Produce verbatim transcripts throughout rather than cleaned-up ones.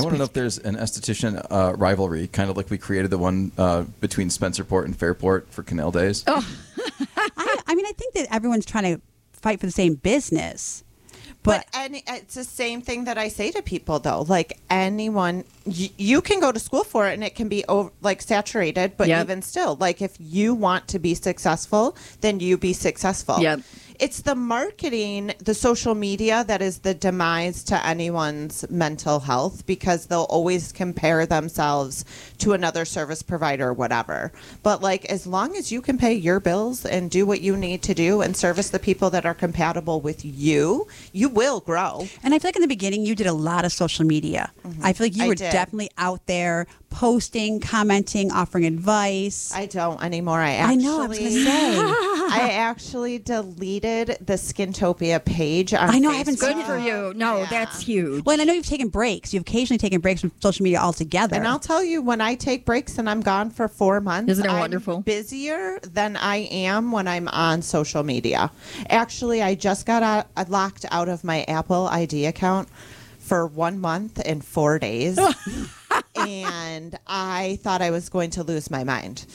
want to know if there's an esthetician uh, rivalry, kind of like we created the one uh, between Spencerport and Fairport for Canal Days. Oh. I, I mean, I think that everyone's trying to fight for the same business. But, but any, it's the same thing that I say to people, though. Like, anyone, y- you can go to school for it, and it can be, over, like, saturated. But yep. even still, like, if you want to be successful, then you be successful. Yep. It's the marketing, the social media that is the demise to anyone's mental health, because they'll always compare themselves to another service provider or whatever. But, like, as long as you can pay your bills and do what you need to do and service the people that are compatible with you, you will grow. And I feel like in the beginning, you did a lot of social media. Mm-hmm. I feel like you I were did. definitely out there posting, commenting, offering advice. I don't anymore. I actually, I know, I was going to say. I actually deleted the Skintopia page on I know, Facebook. I haven't seen Good for you. No, Yeah. that's huge. Well, and I know you've taken breaks. You've occasionally taken breaks from social media altogether. And I'll tell you, when I take breaks and I'm gone for four months, Isn't it I'm wonderful? busier than I am when I'm on social media. Actually, I just got out, I locked out of my Apple I D account for one month and four days. And I thought I was going to lose my mind.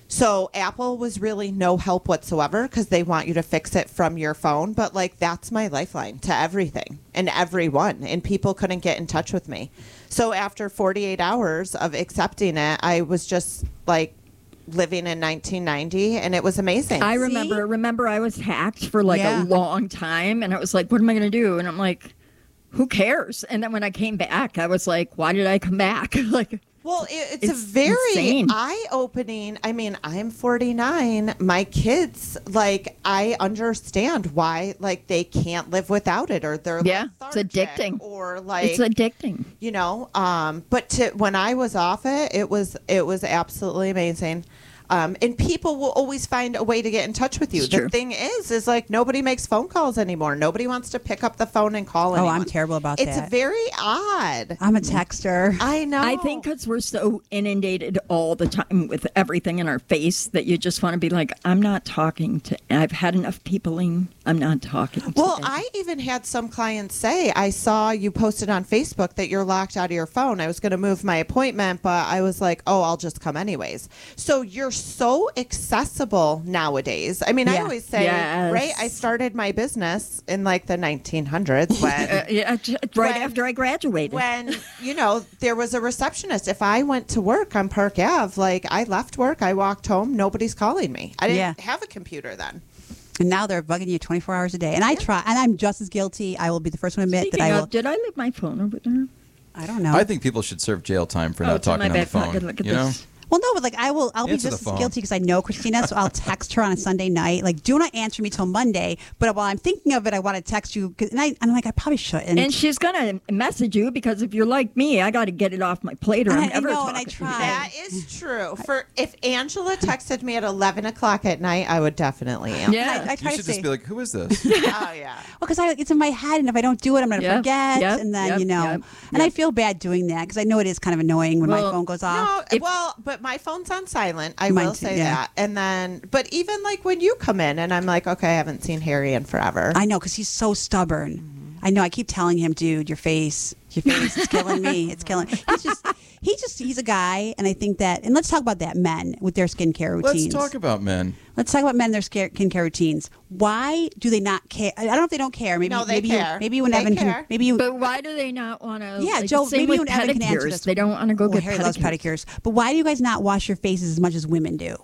So Apple was really no help whatsoever, because they want you to fix it from your phone. But, like, that's my lifeline to everything and everyone. And people couldn't get in touch with me. So after forty-eight hours of accepting it, I was just, like, living in nineteen ninety, and it was amazing. I remember, remember I was hacked for like Yeah. a long time, and I was like, what am I going to do? And I'm like, who cares? And then when I came back, I was like, why did I come back? Like, Well, it, it's, It's a very insane. eye-opening. I mean, I'm forty-nine. My kids, like, I understand why, like, they can't live without it, or they're Yeah, it's lethargic, addicting. or like, it's addicting. you know. Um, but to, when I was off it, it was it was absolutely amazing. Um, and people will always find a way to get in touch with you. It's the true. thing is, is like nobody makes phone calls anymore. Nobody wants to pick up the phone and call Oh, anyone. I'm terrible about it's that. very odd. I'm a texter. I know. I think because we're so inundated all the time with everything in our face that you just want to be like, I'm not talking to, I've had enough peopling. I'm not talking to Well, them. I even had some clients say, I saw you posted on Facebook that you're locked out of your phone. I was going to move my appointment, but I was like, oh, I'll just come anyways. So you're so accessible nowadays. I mean, I Yeah. always say, Yes. right, I started my business in like the nineteen hundreds when... Uh, yeah, j- right When- after I graduated. When, you know, there was a receptionist. If I went to work on Park Ave, like I left work, I walked home, nobody's calling me. I didn't Yeah. have a computer then. And now they're bugging you twenty-four hours a day. And I try, and I'm just as guilty. I will be the first one to admit Speaking that I of, will. did I leave my phone over there? I don't know. I think people should serve jail time for Oh, not it's in talking my on the back phone. pocket. Look at you know? this. Well, no, but like I will, I'll be Answer just the as phone. guilty because I know Christina, so I'll text her on a Sunday night. Like, do not answer me till Monday. But while I'm thinking of it, I want to text you. 'cause- And I, I'm like, I probably shouldn't. And she's going to message you because if you're like me, I got to get it off my plate or And I'm I- I never know, and I talking to try. you. That is true. For if Angela texted me at eleven o'clock at night, I would definitely answer. Yeah. I, I try You to should say, just be like, who is this? Oh yeah. well, because I it's in my head, and if I don't do it, I'm going to Yep, forget. yep, and then yep, you know, yep, and I yep. feel bad doing that because I know it is kind of annoying when my Well, phone goes No, off. If- well, but my phone's on silent. I Mine will too, say yeah. that. And then, but even like when you come in and I'm like, okay, I haven't seen Harry in forever. I know because he's so stubborn. Mm-hmm. I know. I keep telling him, dude, your face, your face is killing me. It's killing. He's just, he just, he's a guy, and I think that. And let's talk about that. Men with their skincare routines. Let's talk about men. Let's talk about men and their scare- skincare routines. Why do they not care? I don't know if they don't care. Maybe, No, they maybe care. you, maybe you and They Evan care. can. Maybe you. But why do they not want to? Yeah, like, Joe, Same maybe with you and Evan can answer pedicures. this. They don't want to go Well, get Harry pedicures. loves pedicures. But why do you guys not wash your faces as much as women do?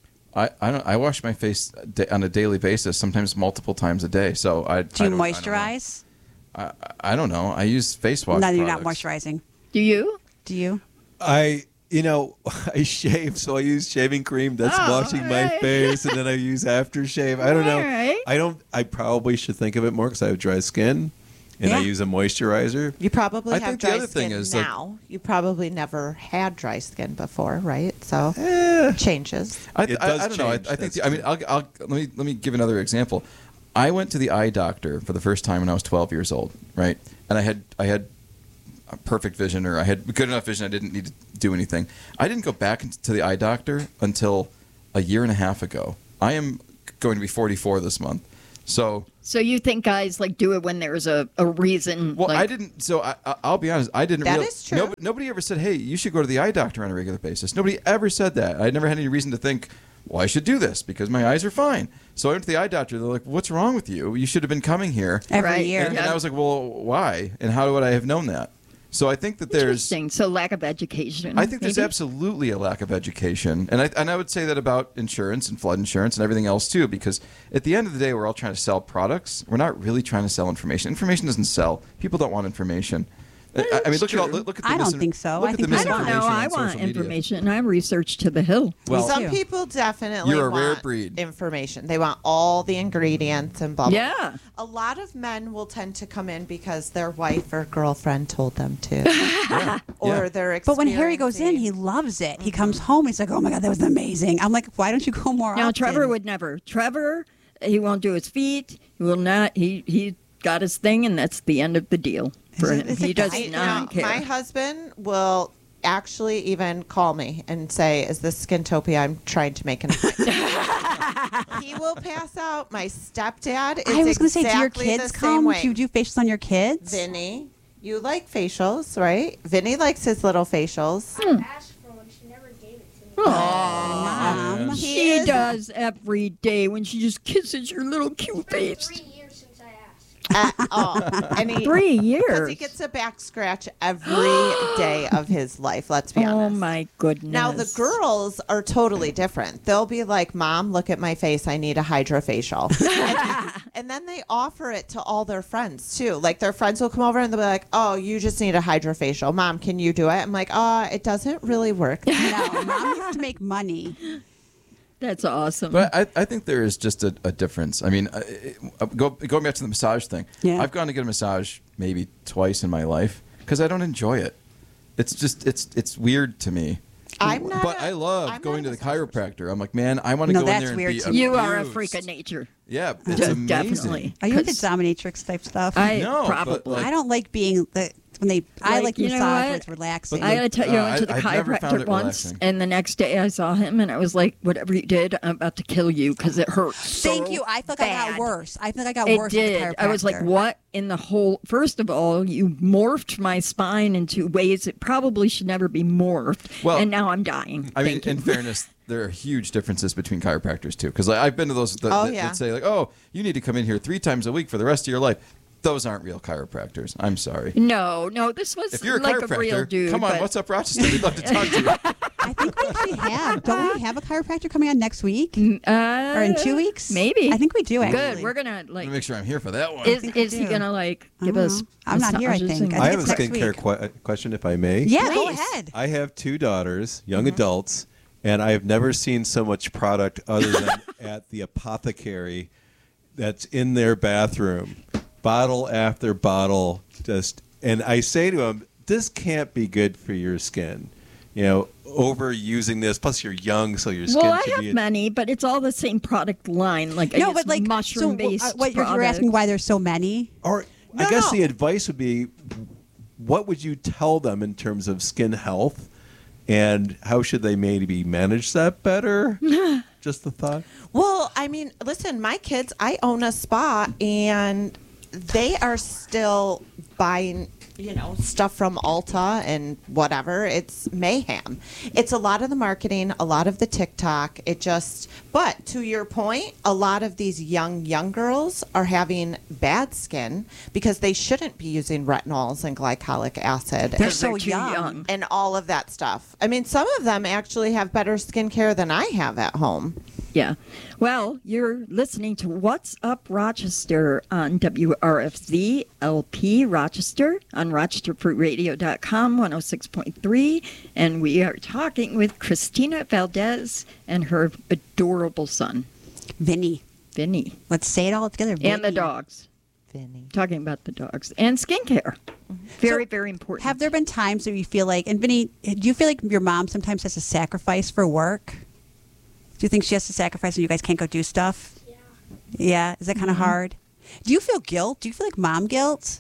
I I, don't, I wash my face da- on a daily basis, sometimes multiple times a day. So I Do you I don't- I don't know. moisturize? I, I don't know. I use face wash. No, you're not products. moisturizing. Do you? Do you? I, you know, I shave, so I use shaving cream. That's Oh, washing my alright. face, and then I use aftershave. I don't know. Alright. I don't. I probably should think of it more because I have dry skin, and I Yeah. use a moisturizer. You probably I have think the dry other skin thing is, like- now. You probably never had dry skin before, right? So Eh. changes. I, It I, does I don't know. I, change, I think. that's The, I mean, I'll, I'll let me let me give another example. I went to the eye doctor for the first time when I was twelve years old, right? And I had I had a perfect vision, or I had good enough vision. I didn't need to do anything. I didn't go back to the eye doctor until a year and a half ago. I am going to be forty-four this month, so So you think guys like do it when there's a, a reason? Well, like, I didn't. So I, I- I'll be honest. I didn't. That real- is true. Nobody, nobody ever said, "Hey, you should go to the eye doctor on a regular basis." Nobody ever said that. I never had any reason to think, "Well, I should do this because my eyes are fine." So I went to the eye doctor. They're like, "What's wrong with you? You should have been coming here." Every Right. year. And, and I was like, "Well, why? And how would I have known that?" So I think that there's. Interesting. So lack of education. I think there's maybe? absolutely a lack of education, and I and I would say that about insurance and flood insurance and everything else too. Because at the end of the day, we're all trying to sell products. We're not really trying to sell information. Information doesn't sell. People don't want information. I, I mean, look at all. Look at the I don't misin- think so. Look I at think the I I don't know. misinformation I on want social media. information. I research to the hill. Well, Some too. people definitely You're a want rare breed. information. They want all the ingredients and blah blah. Yeah. A lot of men will tend to come in because their wife or girlfriend told them to, Yeah. or Yeah. they're. But when Harry goes in, experiencing- he loves it. He comes home, he's like, "Oh my god, that was amazing." I'm like, "Why don't you go more Now often?" Trevor would never. Trevor, he won't do his feet. He will not. He he got his thing, and that's the end of the deal for Is it- him. is He it does guy- I- not now, care. My husband will actually even call me and say, "Is this Skintopia? I'm trying to make an appointment." He will pass out. My stepdad is I was going to say, do your exactly kids the come? same way. Do you do facials on your kids? Vinny, you like facials, right? Vinny likes his little facials. Hmm. asked for one. She never gave it to me. Mom. He She is- does every day when she just kisses your little cute It's been face. three years since I asked. Uh, oh, and he, Three Because years. he gets a back scratch every day of his life. Let's be Oh honest. my goodness. Now the girls are totally different. They'll be like, "Mom, look at my face. I need a hydrofacial," and, and then they offer it to all their friends too. Like their friends will come over and they'll be like, "Oh, you just need a hydrofacial. Mom, can you do it?" I'm like, "Uh, it doesn't really work." No, mom has to make money. That's awesome. But I, I think there is just a, a difference. I mean, uh, uh, go, going back to the massage thing. Yeah. I've gone to get a massage maybe twice in my life because I don't enjoy it. It's just it's it's weird to me. I'm not. But I I love going to the chiropractor. I'm like, man, I want to No, go in that's there and weird be to me. you are a abused. freak of nature. Yeah, it's De- amazing. Definitely. Are you into 'Cause dominatrix type stuff? I No, but, probably. like- I don't like being the when they. I Like, like you know massage what? where it's relaxing. I gotta tell you, Uh, I went to the I- I've never found chiropractor it once, relaxing. and the next day I saw him, and I was like, "Whatever you did, I'm about to kill you because it hurts." Thank so you. I feel like I got bad." worse. I feel like I got It worse. did. With the I was like, chiropractor. "What in the whole?" First of all, you morphed my spine into ways it probably should never be morphed, Well, and now I'm dying. I mean, Thank you. in fairness, there are huge differences between chiropractors too. Because like, I've been to those that, Oh, that, yeah. that say like, "Oh, you need to come in here three times a week for the rest of your life." Those aren't real chiropractors. I'm sorry. no, no, this was If you're a like a chiropractor, real dude. come on, but- what's up, Rochester? We'd love to talk to you. I think we actually have. Don't we have a chiropractor coming on next week Uh, or in two weeks? Maybe. I think we do. Actually. Good. We're gonna Let like. me make sure I'm here for that one. Is, think we is he do. gonna like I give don't us? know. I'm not here, I massages think. and- I I think have a it's next skincare week. que- question, if I may. Yeah, go Please. ahead. I have two daughters, young adults, and I have never seen so much product other than at the apothecary that's in their bathroom, bottle after bottle. Just and I say to them, "This can't be good for your skin." You know, overusing this. Plus, you're young, so your skin Well, I should have be. many, but it's all the same product line. Like I No, use but like mushroom-based. So, uh, what you're, you're asking products. why there's so many? Or No, I guess no. the advice would be, what would you tell them in terms of skin health, and how should they maybe manage that better? Just a thought. Well, I mean, listen, my kids, I own a spa and they are still buying, you know, stuff from Ulta and whatever. It's mayhem. It's a lot of the marketing, a lot of the TikTok. It just, but to your point, a lot of these young, young girls are having bad skin because they shouldn't be using retinols and glycolic acid. They're and- so they're too young. young. and all of that stuff. I mean, some of them actually have better skincare than I have at home. Yeah. Well, you're listening to What's Up Rochester on W R F Z L P Rochester on rochester fruit radio dot com, one oh six point three. And we are talking with Christina Valdez and her adorable son, Vinny. Vinny, Let's say it all together. and the Vinny. dogs. Vinny. Talking about the dogs and skincare. Very, So, very important. Have there been times where you feel like, and Vinny, do you feel like your mom sometimes has to sacrifice for work? Do you think she has to sacrifice when you guys can't go do stuff? Yeah. Yeah. Is that kind of hard? Do you feel guilt? Do you feel like mom guilt?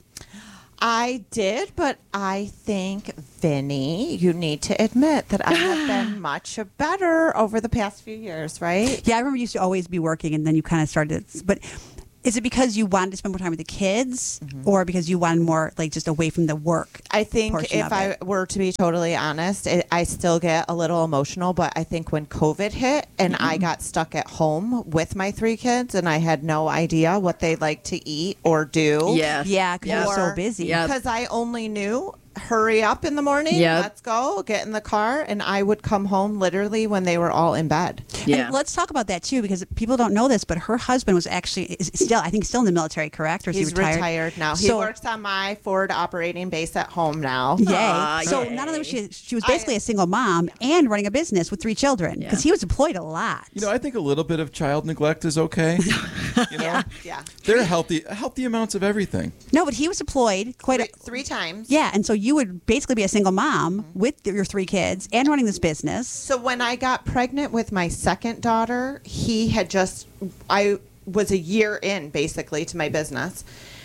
I did, but I think, Vinny, you need to admit that I have been much better over the past few years, right? Yeah, I remember you used to always be working, and then you kind of started. But Is it because you wanted to spend more time with the kids, Mm-hmm. or because you wanted more, like, just away from the work? I think portion if of I it? were to be totally honest, it, I still get a little emotional. But I think when COVID hit and Mm-hmm. I got stuck at home with my three kids and I had no idea what they like to eat or do. Yeah. Yeah, because you're so Or- busy. Yeah. Because I only knew hurry up in the morning, Yep. let's go, get in the car. And I would come home literally when they were all in bed. Yeah. And let's talk about that too, because people don't know this, but her husband was actually is still, I think, still in the military, correct? Or is He's he retired? retired now. He So- works on my Ford operating base at home now. Yay! Aw, so yay. not only was she she was basically a single mom and running a business with three children, because Yeah. he was deployed a lot. You know, I think a little bit of child neglect is okay. You know, Yeah. Yeah. there are healthy healthy amounts of everything. No, but he was deployed quite Three, a three times. yeah, and so you would basically be a single mom Mm-hmm. with your three kids and running this business. So when I got pregnant with my second daughter, he had just, I was a year in basically to my business.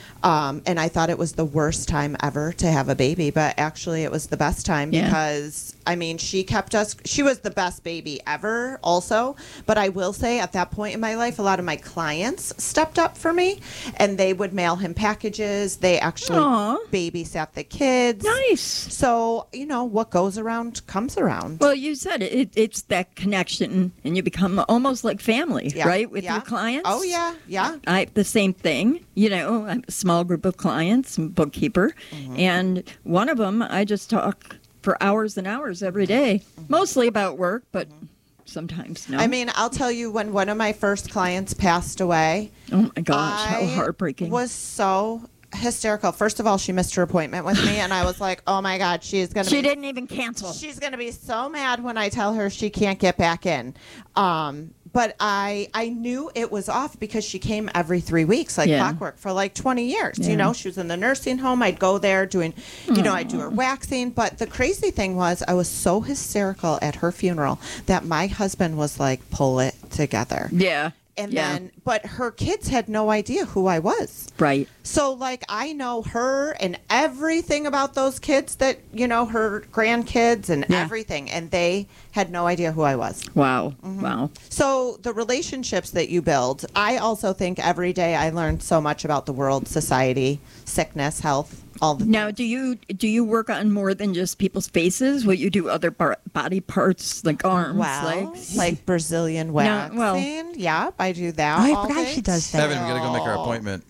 Um, and I thought it was the worst time ever to have a baby, but actually it was the best time Yeah. because, I mean, she kept us, she was the best baby ever also. But I will say at that point in my life, a lot of my clients stepped up for me and they would mail him packages. They actually Aw. babysat the kids. Nice. So, you know, what goes around comes around. Well, you said it, it. It's that connection, and you become almost like family, Yeah. right, with Yeah. your clients. Oh, yeah. Yeah. I the same thing. You know, I have a small group of clients, I'm a bookkeeper, Mm-hmm. and one of them I just talk for hours and hours every day, mostly about work, but sometimes no. Mm-hmm. I mean, I'll tell you, when one of my first clients passed away, oh my gosh, I how heartbreaking! was so hysterical. First of all, she missed her appointment with me, and I was like, "Oh my God, she is gonna." she be, didn't even cancel. She's gonna be so mad when I tell her she can't get back in. Um, but I I knew it was off because she came every three weeks, like Yeah. clockwork, for like twenty years. Yeah. You know, she was in the nursing home. I'd go there doing, you know, I'd do her waxing. But the crazy thing was, I was so hysterical at her funeral that my husband was like, "Pull it together." Yeah, And yeah. then, but her kids had no idea who I was. right. So, like, I know her and everything about those kids that, you know, her grandkids and Yeah. everything. And they had no idea who I was. Wow, Mm-hmm. wow. So, the relationships that you build, I also think every day I learn so much about the world, society, sickness, health, all the Now, do you do you work on more than just people's faces? Will you do other bar- body parts like arms, Well, legs? like Brazilian waxing. well- Yep, I do that. Oh, I all forgot day. she does that. Evan, we got to go make our appointment.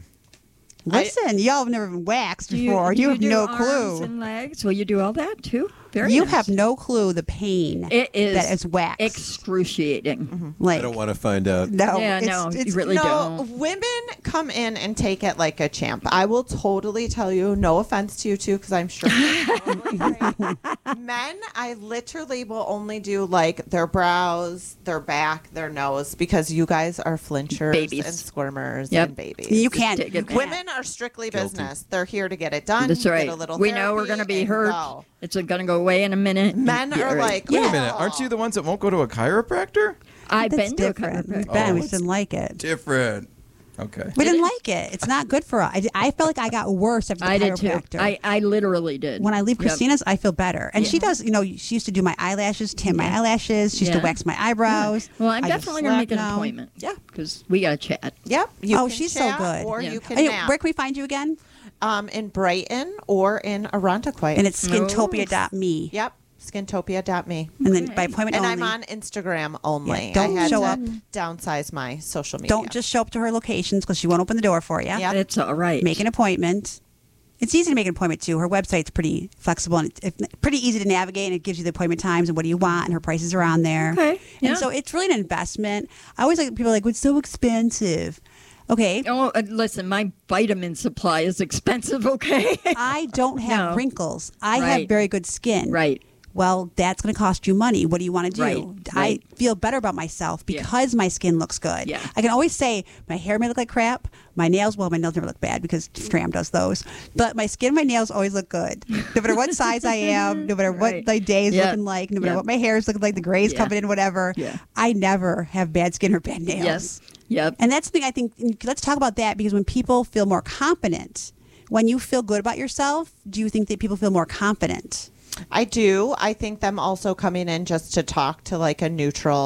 Listen, y'all have never been waxed Do you, before. do You, have do no arms clue. and legs? Will you do all that too? Very You nice. have no clue the pain It is that is wax. excruciating. like, I don't want to find out. no, Yeah, it's, no, it's, you really no, don't. women come in and take it like a champ. I will totally tell you, no offense to you two, because I'm sure. you're totally great. Men, I literally will only do like their brows, their back, their nose, because you guys are flinchers Babies. and squirmers Yep. and babies. You can't. take it back. Women are strictly business. They're here to get it done. That's right. Get a little We know we're going to therapy, be and hurt. go. It's going to go away in a minute. Men Yeah, are right. like, Wait a "Oh." minute, aren't you the ones that won't go to a chiropractor? I've That's been to a different. We've chiropractor. been. Oh, we it's just didn't like it. Different. Okay. We didn't like it. It's not good for us. I, I felt like I got worse after the I did too. chiropractor. I, I literally did. when I leave Yep. Christina's, I feel better. And she Yeah. does, you know, she used to do my eyelashes, tint my Yeah. eyelashes. She used to Yeah. wax my eyebrows. Well, I'm I just definitely going to slept make an now. appointment. Yeah. Because we got to chat. Yep. You Oh, can she's so chat, good. Or Yeah. you can Hey, nap. where can we find you again? um, in Brighton or in Arontaquite. And it's skintopia dot me. Yep, skintopia dot me. And then by appointment And only. I'm on Instagram only. Yeah, don't I had show to up. downsize my social media. Don't just show up to her locations because she won't open the door for you. Yep. It's all right. Make an appointment. It's easy to make an appointment too. Her website's pretty flexible and it's it's pretty easy to navigate. And it gives you the appointment times and what do you want, and her prices are on there. Okay, yeah. And so it's really an investment. I always like people are like, "It's so expensive." Okay, Oh, uh, listen, my vitamin supply is expensive, okay? I don't have No. wrinkles. I have Right. very good skin. right. Well, that's going to cost you money. What do you want to do? Right, I right. feel better about myself Yeah. because my skin looks good. Yeah. I can always say my hair may look like crap. My nails, well, my nails never look bad because Stram does those. But my skin, my nails always look good. No matter what size I am, no matter Right. what my day is Yeah. looking like, no matter Yeah. what my hair is looking like, the grays Yeah. coming in, whatever. Yeah. I never have bad skin or bad nails. Yes. Yep. And that's the thing I think, let's talk about that because when people feel more confident, when you feel good about yourself, do you think that people feel more confident? I do. I think them also coming in just to talk to like a neutral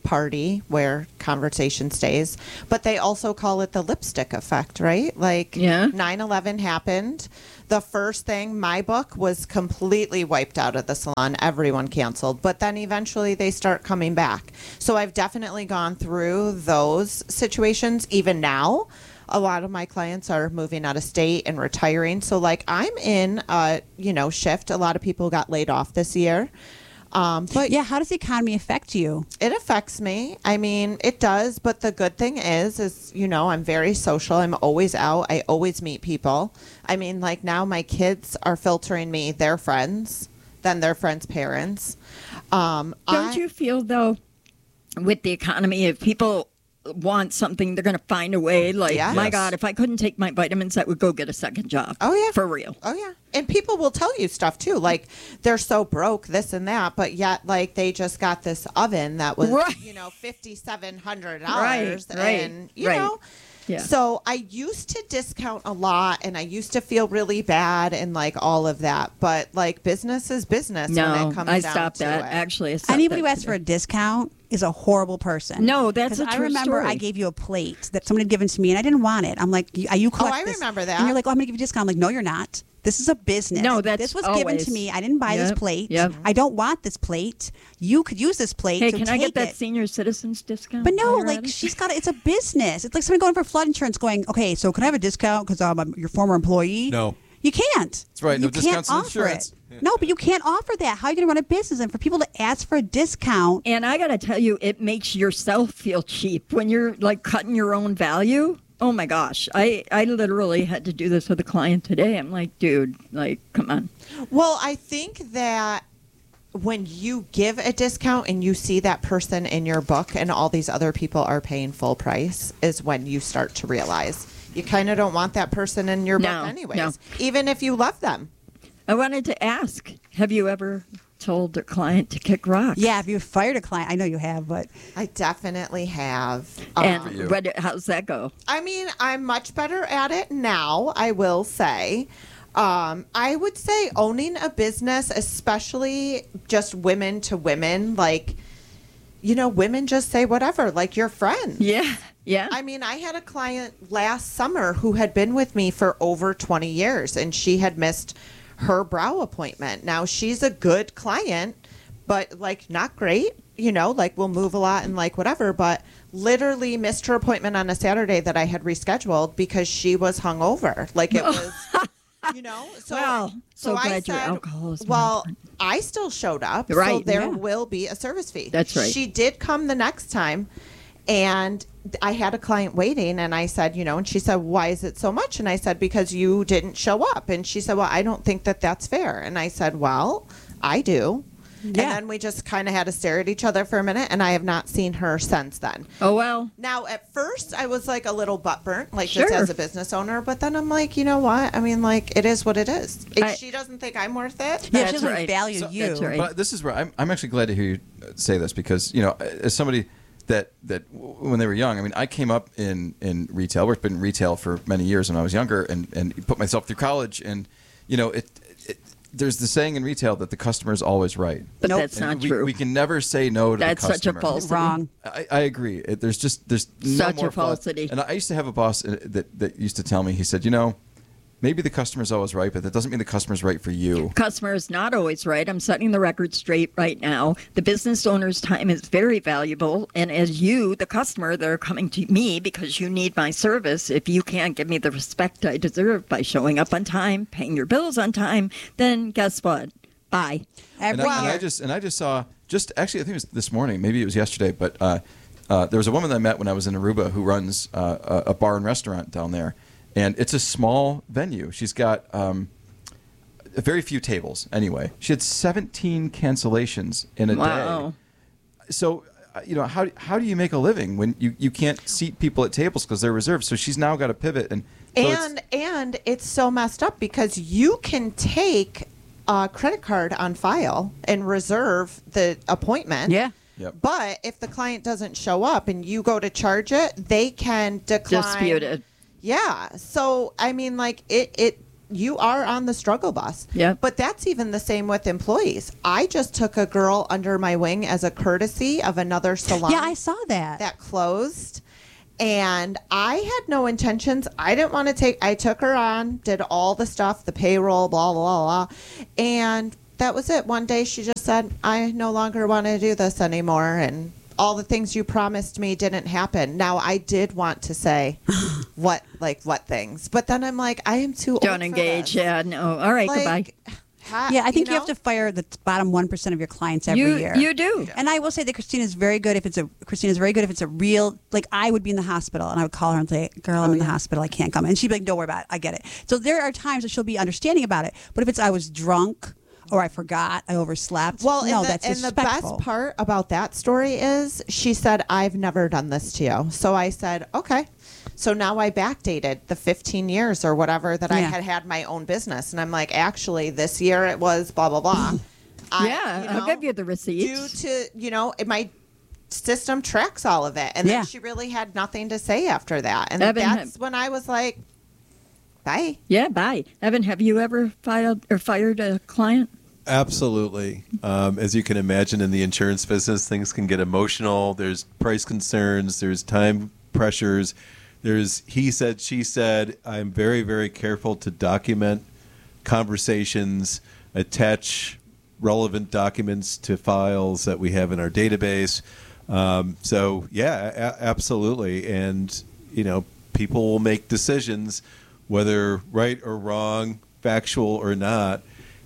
party where conversation stays, but they also call it the lipstick effect, right? Like Yeah. nine eleven happened. The first thing, my book was completely wiped out of the salon. Everyone canceled. But then eventually they start coming back. So I've definitely gone through those situations. Even now, a lot of my clients are moving out of state and retiring. So, like, I'm in a, you know, shift. A lot of people got laid off this year. Um, but Yeah, how does the economy affect you? it affects me. I mean, it does. But the good thing is, is, you know, I'm very social. I'm always out. I always meet people. I mean, like now my kids are filtering me their friends, then their friends' parents. Um, Don't I- you feel, though, with the economy, if people want something, they're going to find a way? Like, Yes. my Yes. God, if I couldn't take my vitamins, I would go get a second job. Oh, yeah. For real. Oh yeah, and people will tell you stuff too, like they're so broke, this and that, but yet like they just got this oven that was, Right. you know, fifty seven hundred Right, dollars, right, and you right. know. Yeah. So I used to discount a lot, and I used to feel really bad, and like all of that. But like business is business when No, it comes I down stopped to that. it. Actually, I stopped Anybody who that asks for a today. discount is a horrible person. No, that's 'Cause a I true remember story. I gave you a plate that someone had given to me, and I didn't want it. I'm like, "You- you collect I this." remember that. And you're like, "Oh, I'm going to give you a discount." I'm like, "No, you're not. This is a business. No, that's this was given always- to me. I didn't buy this Yep, plate. yep. I don't want this plate. You could use this plate. Hey, so can I get take that it." senior citizens discount? But no, while you're like at it? she's got. It's a business. It's like someone going for flood insurance, going, "Okay, so can I have a discount because um, I'm your former employee?" No. You can't. That's right, You no can't discounts on offer insurance. it. No, but you can't offer that. How are you going to run a business? And for people to ask for a discount, And I got to tell you, it makes yourself feel cheap when you're like cutting your own value. Oh my gosh. I, I literally had to do this with a client today. I'm like, dude, like, come on. Well, I think that when you give a discount and you see that person in your book and all these other people are paying full price is when you start to realize you kind of don't want that person in your No, book anyways, no. even if you love them. I wanted to ask, have you ever told a client to kick rocks? yeah, if you fired a client, I know you have, but I definitely have. And Um, you. what, how's that go? I mean, I'm much better at it now, I will say. Um, I would say owning a business, especially just women to women, like, you know, women just say whatever, like your friend. Yeah. Yeah. I mean, I had a client last summer who had been with me for over twenty years and she had missed her brow appointment. Now, she's a good client, but like not great, you know, like we'll move a lot and like whatever, but literally missed her appointment on a Saturday that I had rescheduled because she was hungover. Like it was, you know, so, Well, so I glad your said, alcohol is more well, important. I still showed up. So Right, there yeah. will be a service fee. That's right. She did come the next time. And I had a client waiting and I said, you know, and she said, why is it so much? And I said, because you didn't show up. And she said, well, I don't think that that's fair. And I said, well, I do. And Yeah. then we just kind of had to stare at each other for a minute. And I have not seen her since then. Oh, well. Now, at first, I was like a little butt burnt, like just Sure. as a business owner. But then I'm like, you know what? I mean, like, it is what it is. If I- she doesn't think I'm worth it, yeah, That's she doesn't right. value So- you. That's right. But this is where I'm, I'm actually glad to hear you uh, say this because, you know, as somebody that, that w- when they were young, I mean, I came up in, in retail, worked in retail for many years when I was younger and, and put myself through college. And, you know, it, it there's the saying in retail that the customer is always right. But Nope. that's And not we, true. We can never say no to That's the such a customer. falsity. Wrong. I, I agree. It, there's just there's no Such a more flaws. falsity. And I used to have a boss uh, that that used to tell me. He said, you know, maybe the customer's always right, but that doesn't mean the customer's right for you. Customer is not always right. I'm setting the record straight right now. The business owner's time is very valuable. And as you, the customer, they're coming to me because you need my service. If you can't give me the respect I deserve by showing up on time, paying your bills on time, then guess what? Bye. And Every I, and I year. just and I just saw just actually I think it was this morning, maybe it was yesterday, but uh, uh, there was a woman that I met when I was in Aruba who runs uh, a, a bar and restaurant down there, and it's a small venue. She's got um, very few tables anyway. She had seventeen cancellations in a Wow. day. So, uh, you know, how how do you make a living when you, you can't seat people at tables because they're reserved? So she's now got to pivot and so it's- and and it's so messed up because you can take a credit card on file and reserve the appointment. Yeah. Yep. But if the client doesn't show up and you go to charge it, they can decline. Dispute it. Yeah. So I mean, like it it you are on the struggle bus. Yeah. But that's even the same with employees. I just took a girl under my wing as a courtesy of another salon. Yeah, I saw that. That closed. And I had no intentions. I didn't want to take, I took her on, did all the stuff, the payroll, blah, blah, blah, blah. And that was it. One day she just said, I no longer want to do this anymore. And all the things you promised me didn't happen. Now, I did want to say what, like, what things. But then I'm like, I am too old Don't for engage. this. Yeah, no. All right, goodbye. Like, ha- Yeah, I think you, know? have to fire the bottom one percent of your clients every You, year. you do. And I will say that Christina's very good if it's a Christina's very good if it's a real, like I would be in the hospital and I would call her and say, girl, I'm in the hospital, I can't come. And she'd be like, don't worry about it, I get it. So there are times that she'll be understanding about it. But if it's I was drunk or I forgot, I overslept, Well, no, and, the, that's and the best disrespectful. part about that story is she said, I've never done this to you. So I said, okay. So now I backdated the fifteen years or whatever that I Yeah. had had my own business. And I'm like, actually, this year it was blah, blah, blah. I, Yeah, you I'll know, give you the receipts. Due to, you know, it- my system tracks all of it. And Yeah. then she really had nothing to say after that. And Evan, that's have- when I was like, bye. Yeah, bye. Evan, have you ever filed or fired a client? Absolutely. Um, as you can imagine, in the insurance business, things can get emotional. There's price concerns. There's time pressures. There's he said, she said. I'm very, very careful to document conversations, attach relevant documents to files that we have in our database. Um, so, yeah, a- absolutely. And, you know, people will make decisions, whether right or wrong, factual or not.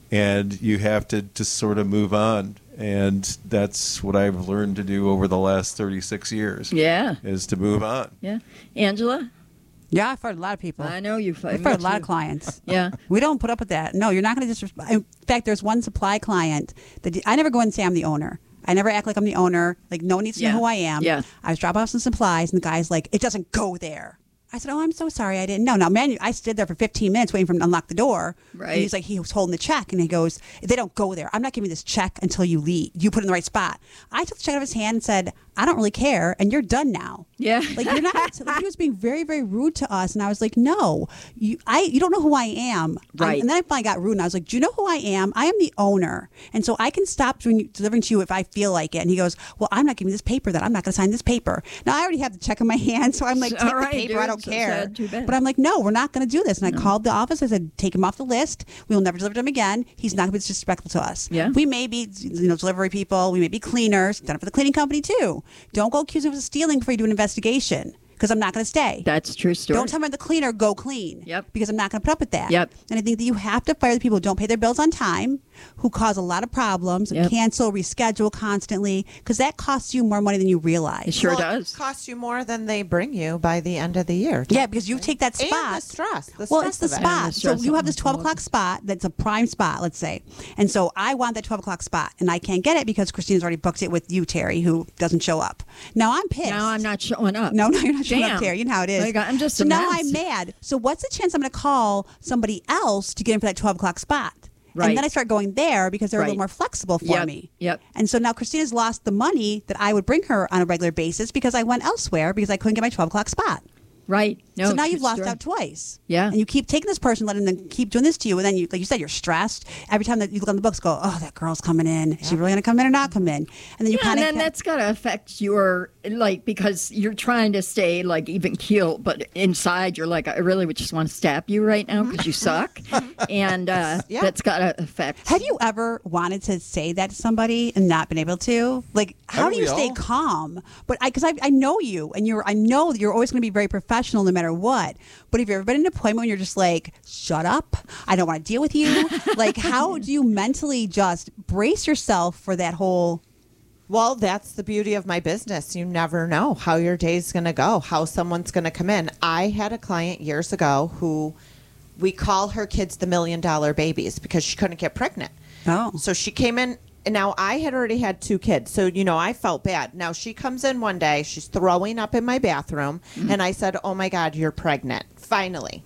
And you have to just sort of move on. And that's what I've learned to do over the last thirty-six years. Yeah. Is to move on. Yeah. Angela, Yeah, I fired a lot of people. I know you I fired. fired a lot of clients. Yeah. We don't put up with that. No, you're not going to disrespect. In fact, there's one supply client that I never go and say I'm the owner. I never act like I'm the owner. Like, no one needs to Yeah. know who I am. Yeah. I was dropping off some supplies, and the guy's like, it doesn't go there. I said, oh, I'm so sorry. I didn't know. Now, man, I stood there for fifteen minutes waiting for him to unlock the door. Right. And he's like, he was holding the check, and he goes, they don't go there. I'm not giving you this check until you leave. You put it in the right spot. I took the check out of his hand and said, I don't really care, and you're done now. Yeah. Like, you're not. So he was being very, very rude to us, and I was like, no, you, I, you don't know who I am. Right. Um, and then I finally got rude, and I was like, do you know who I am? I am the owner, and so I can stop doing, delivering to you if I feel like it. And he goes, well, I'm not giving you this paper. Then I'm not going to sign this paper. Now I already have the check in my hand, so I'm like, All take right, the paper. dude, I don't so care. sad, too bad. But I'm like, no, we're not going to do this. And I called the office. I said, take him off the list. We will never deliver to him again. He's not going to be disrespectful to us. Yeah. We may be, you know, delivery people. We may be cleaners. Done it for the cleaning company too. Don't go accuse him of stealing before you do an investigation, because I'm not going to stay. That's a true story. Don't tell me the cleaner, go clean. Yep. Because I'm not going to put up with that. Yep. And I think that you have to fire the people who don't pay their bills on time, who cause a lot of problems, Yep. cancel, reschedule constantly, because that costs you more money than you realize. It sure Well, does. It costs you more than they bring you by the end of the year. Yeah, because you take that spot. And the stress. The well, stress it's the of it. spot. And the So stress you of have this it. twelve o'clock spot that's a prime spot, let's say. And so I want that twelve o'clock spot, and I can't get it because Christina's already booked it with you, Terry, who doesn't show up. Now I'm pissed. Now I'm not showing up. No, no, you're not showing Damn. up, Terry. You know how it is. Like, I'm just so a now mess. I'm mad. So what's the chance I'm going to call somebody else to get in for that twelve o'clock spot? Right. And then I start going there because they're a Right. little more flexible for Yep, me. yep. And so now Christina's lost the money that I would bring her on a regular basis because I went elsewhere because I couldn't get my twelve o'clock spot. Right. No, so now true you've lost story. out twice. Yeah. And you keep taking this person, letting them keep doing this to you. And then, you, like you said, you're stressed. Every time that you look on the books, go, oh, that girl's coming in. Is she really going to come in or not come in? And then you Yeah, and kind then of. that's got to affect your, like, because you're trying to stay, like, even keel, but inside you're like, I really would just want to stab you right now because you suck. And uh, Yeah. that's got to affect. Have you ever wanted to say that to somebody and not been able to? Like, how Haven't do you we stay all? calm? But I, because I, I know you, and you're, I know that you're always going to be very professional no matter what. But have you ever been in an appointment when you're just like, shut up, I don't want to deal with you? Like, how do you mentally just brace yourself for that whole? Well, that's the beauty of my business. You never know how your day's going to go, how someone's going to come in. I had a client years ago who we call her kids the million dollar babies because she couldn't get pregnant. Oh. So she came in. And now I had already had two kids. So, you know, I felt bad. Now she comes in one day. She's throwing up in my bathroom. Mm-hmm. And I said, oh, my God, you're pregnant. Finally.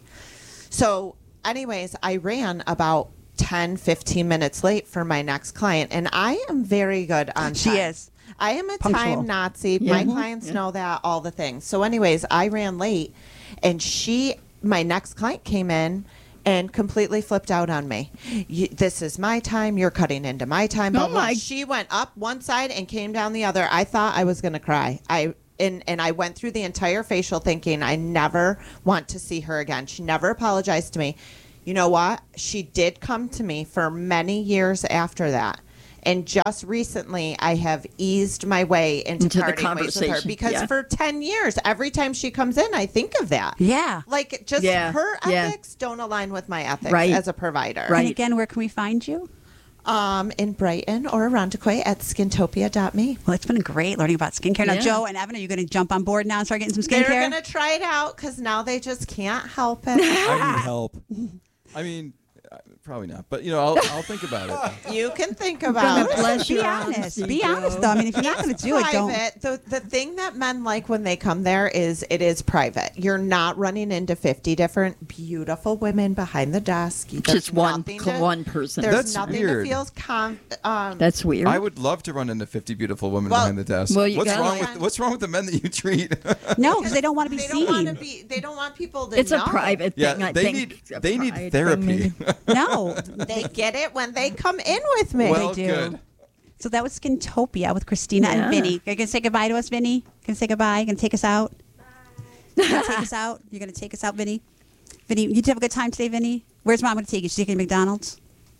So anyways, I ran about ten, fifteen minutes late for my next client. And I am very good on She time. is. I am a Punctual. time Nazi. Yeah. My Mhm. clients Yeah. know that, all the things. So anyways, I ran late. And she, my next client came in. and completely flipped out on me. You, this is my time. You're cutting into my time. Blah, Oh blah. my- She went up one side and came down the other. I thought I was going to cry. I and, and I went through the entire facial thinking I never want to see her again. She never apologized to me. You know what? She did come to me for many years after that. And just recently, I have eased my way into, Into the parting ways with her conversation, because yeah. for ten years, every time she comes in, I think of that. Yeah. Like, just Yeah, her yeah. ethics don't align with my ethics Right. as a provider. Right. And again, where can we find you? Um, in Brighton or Arundequoit at skintopia dot me. Well, it's been great learning about skincare. Now, Yeah. Joe and Evan, are you going to jump on board now and start getting some They're skincare? going to try it out because now they just can't help it. I need help. I mean, uh, probably not, but you know, I'll, I'll think about it. You can think God about it. bless Be your honest. honesty, Be Joe. honest, though. I mean, if you're not going to do it, don't. Private. The, the thing that men like when they come there is it is private. You're not running into fifty different beautiful women behind the desk. There's Just one nothing cl- to- one person. There's That's nothing weird. that feels com- um, That's weird. I would love to run into fifty beautiful women Well- behind the desk. Well, you what's gotta- wrong with what's wrong with the men that you treat? No, because they don't want to be they seen. don't want to be. They don't want people to it's know. a private yeah, thing. I they think. need A they need pride thing, therapy. maybe. No, They get it when they come in with me. well, do. good. So that was Skintopia with Christina Yeah. and Vinny. You're going to say goodbye to us, Vinny? Going to say goodbye? Going to take us out? You're going to take us out? You're going to take us out, Vinny? Vinny, you did have a good time today, Vinny? Where's Mom going to take you? She's taking you to McDonald's?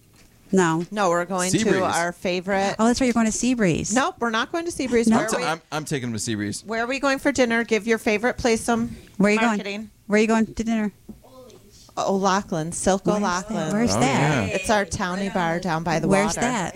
No. No, we're going Seabreeze. to our favorite. Oh, that's right. You're going to Seabreeze. Nope, we're not going to Seabreeze. No. Where, I'm, are t- we, I'm, I'm taking them to Seabreeze. where are we going for dinner? Give your favorite place some Where are you marketing. going? Where are you going to dinner? O'Loughlin, Silk Where's O'Loughlin. that? Where's Oh, that? yeah. It's our towny bar down by the Where's water. that?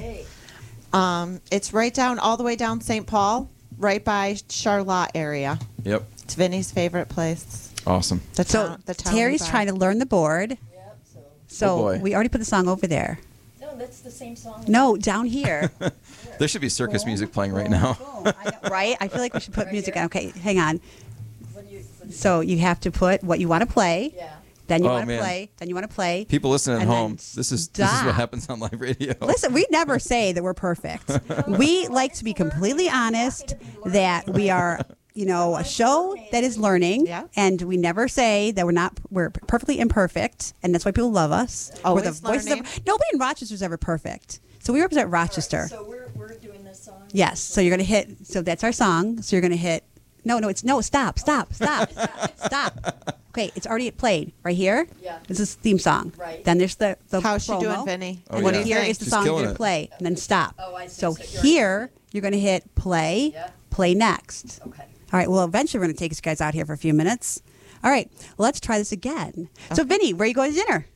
Um, it's right down, all the way down Saint Paul, right by Charlotte area. Yep. It's Vinny's favorite place. Awesome. The So town, the towny Terry's bar. trying to learn the board. Yep, so. So Oh, boy. we already put the song over there. No, that's the same song. No, down here. There should be circus music playing right now. Right? I feel like we should put Right music here? on. Okay, hang on. What do you, what do you- So you have to put what you want to play. yeah. Then you Oh, want to man. play. Then you want to play. People listening at And then home, this is this is stop. what happens on live radio. Listen, we never say that we're perfect. We like to be completely honest that we are, you know, a show that is learning, Yeah. and we never say that we're not we're perfectly imperfect, and that's why people love us. Always we're the voices learning. of nobody in Rochester is ever perfect. So we represent Rochester. So we're, we're doing this song? Yes. So you're gonna hit. So that's our song. So you're gonna hit. No, no, it's no. Stop, stop, stop, stop. Okay, it's already played right here. Yeah. This is the theme song. Right. Then there's the the How's she promo. doing, Vinny? Oh, And yeah. then here think? is the She's song you're killing gonna it. play, and then stop. Oh, I see. So So you're- here you're gonna hit play. Yeah. Play next. Okay. All right. Well, eventually we're gonna take you guys out here for a few minutes. All right. Let's try this again. So, Vinny, where are you going to dinner?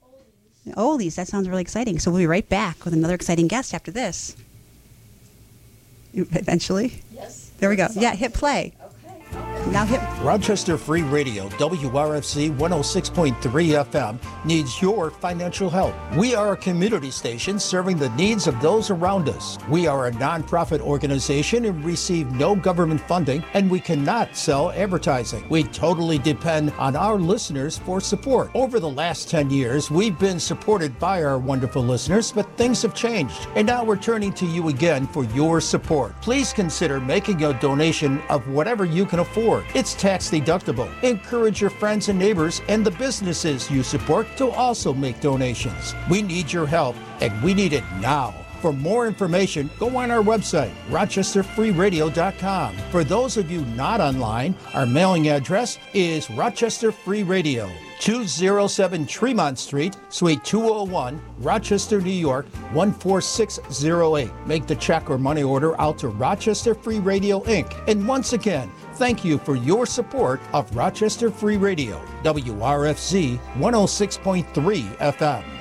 Oldies. That sounds really exciting. So we'll be right back with another exciting guest after this. Eventually. Yes. There we go. That's the Yeah. song. Hit play. Okay. Now hit. Rochester Free Radio, W R F C one oh six point three F M, needs your financial help. We are a community station serving the needs of those around us. We are a nonprofit organization and receive no government funding, and we cannot sell advertising. We totally depend on our listeners for support. Over the last ten years, we've been supported by our wonderful listeners, but things have changed, and now we're turning to you again for your support. Please consider making a donation of whatever you can afford. It's tax deductible. Encourage your friends and neighbors and the businesses you support to also make donations. We need your help, and we need it now. For more information, go on our website, rochester free radio dot com. For those of you not online, our mailing address is Rochester Free Radio, two oh seven Tremont Street, Suite two oh one, Rochester, New York, one four six oh eight. Make the check or money order out to Rochester Free Radio, Incorporated. And once again, thank you for your support of Rochester Free Radio, W R F Z one oh six point three F M.